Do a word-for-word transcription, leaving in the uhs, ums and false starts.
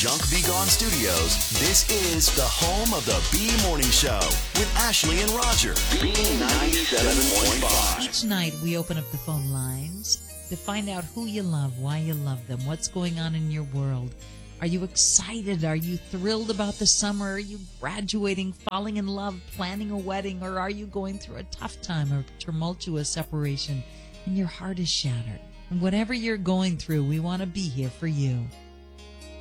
Junk Be Gone Studios, this is the home of the B Morning Show with Ashley and Roger. B ninety-seven point five. Each night we open up the phone lines to find out who you love, why you love them, what's going on in your world. Are you excited? Are you thrilled about the summer? Are you graduating, falling in love, planning a wedding? Or are you going through a tough time or tumultuous separation and your heart is shattered? And whatever you're going through, we want to be here for you.